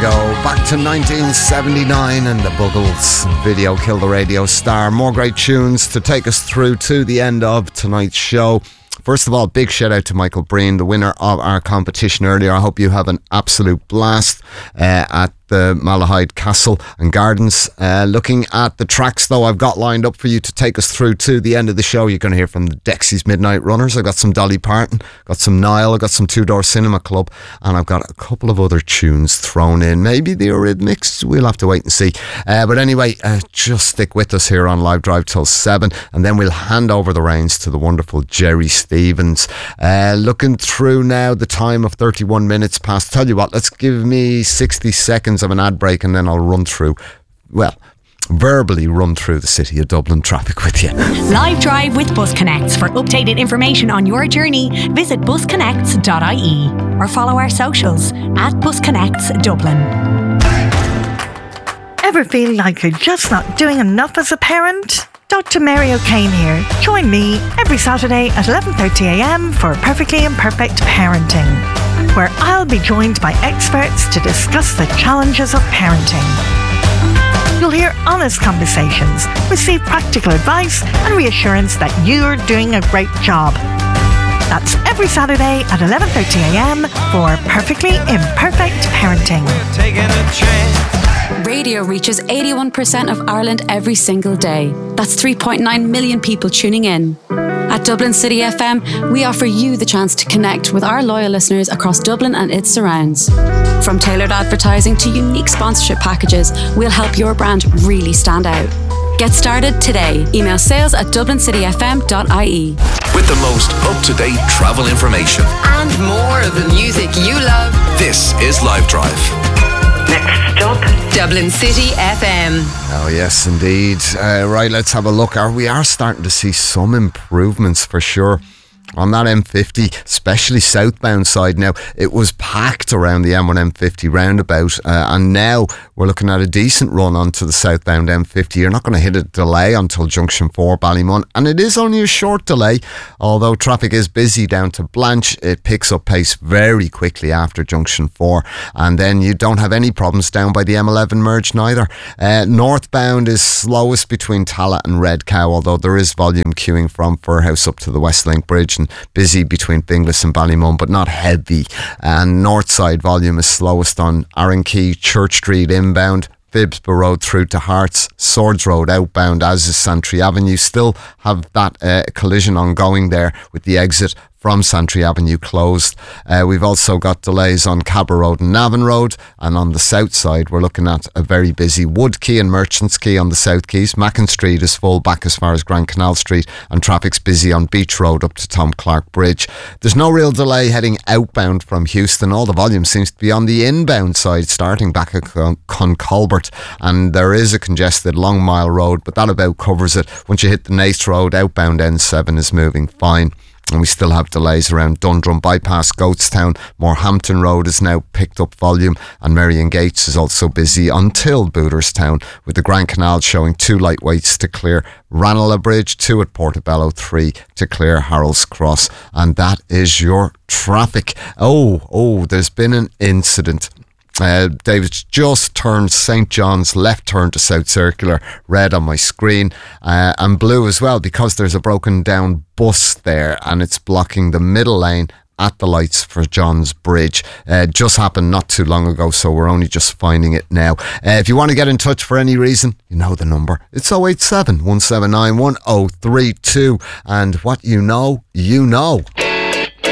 go. Back to 1979 and the Buggles video Kill the Radio Star. More great tunes to take us through to the end of tonight's show. First of all, big shout out to Michael Breen, the winner of our competition earlier. I hope you have an absolute blast at the Malahide Castle and Gardens. Looking at the tracks though I've got lined up for you to take us through to the end of the show. You're going to hear from the Dexys Midnight Runners. I've got some Dolly Parton, got some Nile, I've got some Two Door Cinema Club, and I've got a couple of other tunes thrown in. Maybe the Eurythmics, we'll have to wait and see. But anyway, just stick with us here on Live Drive till 7, and then we'll hand over the reins to the wonderful Jerry Stevens. Looking through now the time of 31 minutes past. Tell you what, let's give me 60 seconds of an ad break and then I'll run through, well, verbally run through the city of Dublin traffic with you. Live Drive with Bus Connects. For updated information on your journey, visit busconnects.ie or follow our socials at Bus Connects Dublin. Ever feel like you're just not doing enough as a parent? Dr. Mary O'Kane here. Join me every Saturday at 11:30am for Perfectly Imperfect Parenting, where I'll be joined by experts to discuss the challenges of parenting. You'll hear honest conversations, receive practical advice and reassurance that you're doing a great job. That's every Saturday at 11:30am for Perfectly Imperfect Parenting. We're taking a chance. Radio reaches 81% of Ireland every single day. That's 3.9 million people tuning in. At Dublin City FM, we offer you the chance to connect with our loyal listeners across Dublin and its surrounds. From tailored advertising to unique sponsorship packages, we'll help your brand really stand out. Get started today. Email sales@dublincityfm.ie. With the most up-to-date travel information. And more of the music you love. This is Live Drive. Next stop, Dublin City FM. Oh yes, indeed. Right, let's have a look. We are starting to see some improvements for sure on that M50, especially southbound side. Now, it was packed around the M1 M50 roundabout, and now we're looking at a decent run onto the southbound M50. You're not going to hit a delay until Junction 4 Ballymun, and it is only a short delay, although traffic is busy down to Blanche. It picks up pace very quickly after Junction 4, and then you don't have any problems down by the M11 merge neither. Northbound is slowest between Tallaght and Red Cow, although there is volume queuing from Furhouse up to the Westlink Bridge, and busy between Binglas and Ballymun, but not heavy. And north side volume is slowest on Arrankey, Church Street inbound, Phibsborough Road through to Hearts, Swords Road outbound, as is Santry Avenue. Still have that collision ongoing there with the exit from Santry Avenue closed. We've also got delays on Cabra Road and Navan Road, and on the south side we're looking at a very busy Wood Quay and Merchants Quay on the south quays. Mackin Street is full back as far as Grand Canal Street, and traffic's busy on Beach Road up to Tom Clark Bridge. There's no real delay heading outbound from Houston. All the volume seems to be on the inbound side, starting back at Concolbert, and there is a congested Long Mile Road, but that about covers it. Once you hit the Naas Road, outbound N7 is moving fine. And we still have delays around Dundrum Bypass, Goatstown. Morehampton Road is now picked up volume, and Merrion Gates is also busy until Booterstown, with the Grand Canal showing 2 light weights to clear Ranelagh Bridge, 2 at Portobello, 3 to clear Harold's Cross. And that is your traffic. Oh, there's been an incident. David's just turned St. John's left turn to South Circular, red on my screen, and blue as well, because there's a broken down bus there and it's blocking the middle lane at the lights for John's Bridge. Just happened not too long ago, so we're only just finding it now. If you want to get in touch for any reason, you know the number. It's 087 179 1032, and what you know, you know.